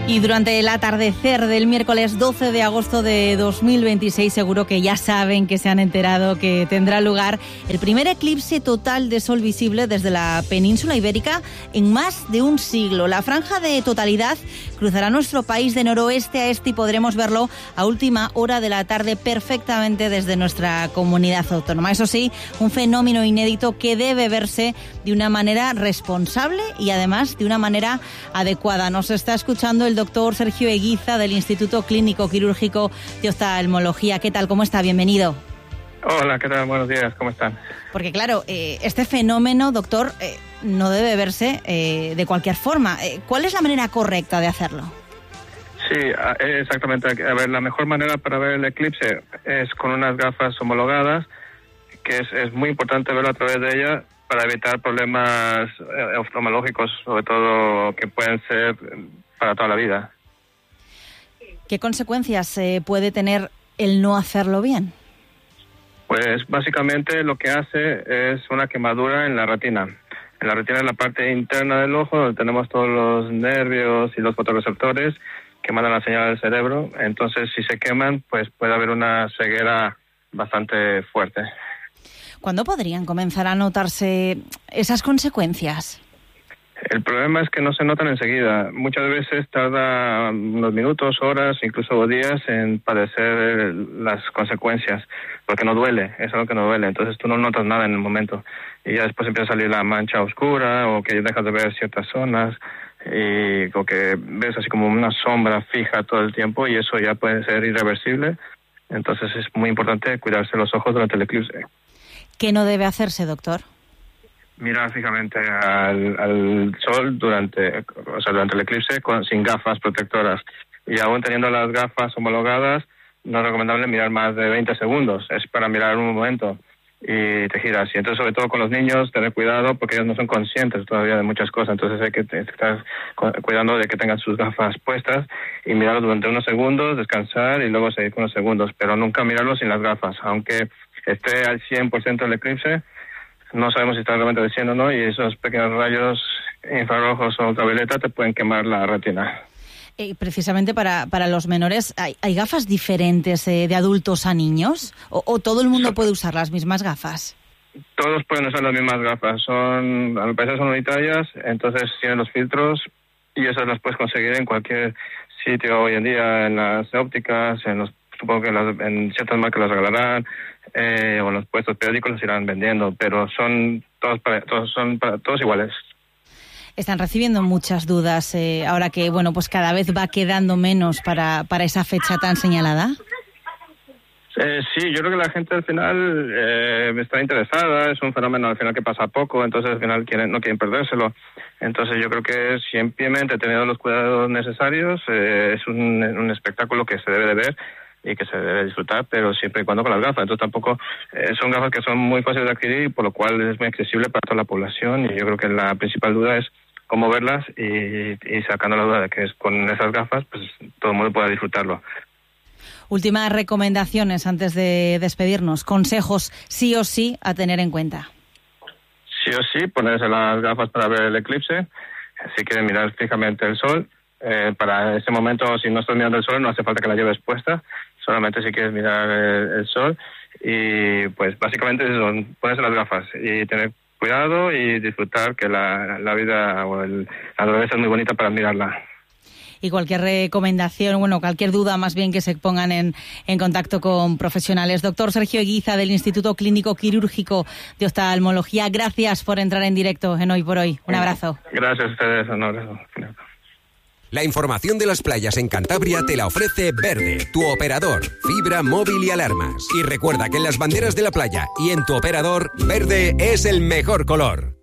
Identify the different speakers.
Speaker 1: Y durante el atardecer del miércoles 12 de agosto de 2026, seguro que ya saben, que se han enterado, que tendrá lugar el primer eclipse total de sol visible desde la península ibérica en más de un siglo. La franja de totalidad cruzará nuestro país de noroeste a este y podremos verlo a última hora de la tarde perfectamente desde nuestra comunidad autónoma. Eso sí, un fenómeno inédito que debe verse de una manera responsable y además de una manera adecuada. Nos está escuchando el doctor Sergio Eguiza del Instituto Clínico Quirúrgico de Oftalmología. ¿Qué tal? ¿Cómo está? Bienvenido.
Speaker 2: Hola, ¿qué tal? Buenos días, ¿cómo están?
Speaker 1: Porque claro, este fenómeno, doctor, no debe verse de cualquier forma. ¿Cuál es la manera correcta de hacerlo?
Speaker 2: Sí, exactamente. A ver, la mejor manera para ver el eclipse es con unas gafas homologadas, que es muy importante verlo a través de ellas para evitar problemas oftalmológicos, sobre todo que pueden ser para toda la vida.
Speaker 1: ¿Qué consecuencias puede tener el no hacerlo bien?
Speaker 2: Pues básicamente lo que hace es una quemadura en la retina. En la retina es la parte interna del ojo, donde tenemos todos los nervios y los fotorreceptores que mandan la señal al cerebro. Entonces, si se queman, pues puede haber una ceguera bastante fuerte.
Speaker 1: ¿Cuándo podrían comenzar a notarse esas consecuencias?
Speaker 2: El problema es que no se notan enseguida. Muchas veces tarda unos minutos, horas, incluso días en padecer las consecuencias, porque no duele, es algo que no duele. Entonces tú no notas nada en el momento. Y ya después empieza a salir la mancha oscura o que dejas de ver ciertas zonas o que ves así como una sombra fija todo el tiempo y eso ya puede ser irreversible. Entonces es muy importante cuidarse los ojos durante el eclipse.
Speaker 1: ¿Qué no debe hacerse, doctor?
Speaker 2: Mirar fijamente al sol durante el eclipse sin gafas protectoras. Y aún teniendo las gafas homologadas, no es recomendable mirar más de 20 segundos. Es para mirar un momento y te giras. Y entonces, sobre todo con los niños, tener cuidado porque ellos no son conscientes todavía de muchas cosas. Entonces hay que estar cuidando de que tengan sus gafas puestas y mirarlo durante unos segundos, descansar y luego seguir con los segundos. Pero nunca mirarlo sin las gafas. Aunque esté al 100% el eclipse, no sabemos si está realmente desciendo o no, y esos pequeños rayos infrarrojos o ultravioleta te pueden quemar la retina.
Speaker 1: Precisamente para los menores, ¿hay gafas diferentes de adultos a niños? ¿O todo el mundo puede usar las mismas gafas?
Speaker 2: Todos pueden usar las mismas gafas. A mi parecer son unitarias, entonces tienen los filtros y esas las puedes conseguir en cualquier sitio hoy en día, en las ópticas, supongo que en ciertas marcas las regalarán, o en los puestos periódicos las irán vendiendo, pero son todos iguales. Están
Speaker 1: recibiendo muchas dudas ahora que pues cada vez va quedando menos para esa fecha tan señalada.
Speaker 2: Sí, yo creo que la gente al final está interesada, es un fenómeno al final que pasa poco, entonces al final no quieren perdérselo. Entonces yo creo que simplemente teniendo los cuidados necesarios es un espectáculo que se debe de ver y que se debe disfrutar, pero siempre y cuando con las gafas. Entonces tampoco son gafas que son muy fáciles de adquirir, por lo cual es muy accesible para toda la población, y yo creo que la principal duda es cómo verlas y sacando la duda de que es con esas gafas, pues todo el mundo pueda disfrutarlo.
Speaker 1: Últimas recomendaciones antes de despedirnos, consejos sí o sí a tener en cuenta.
Speaker 2: Sí o sí, ponerse las gafas para ver el eclipse, si quieren mirar fijamente el sol. Para ese momento, si no estás mirando el sol, no hace falta que la lleves puesta, solamente si quieres mirar el sol. Y pues básicamente es ponerse las gafas y tener cuidado y disfrutar, que la vida o la naturaleza es muy bonita para admirarla.
Speaker 1: Y cualquier recomendación, cualquier duda más bien, que se pongan en contacto con profesionales. Doctor Sergio Eguiza del Instituto Clínico Quirúrgico de Oftalmología, gracias por entrar en directo en Hoy por Hoy. Un abrazo.
Speaker 2: Gracias a ustedes, un abrazo.
Speaker 3: La información de las playas en Cantabria te la ofrece Verde, tu operador, fibra, móvil y alarmas. Y recuerda que en las banderas de la playa y en tu operador, verde es el mejor color.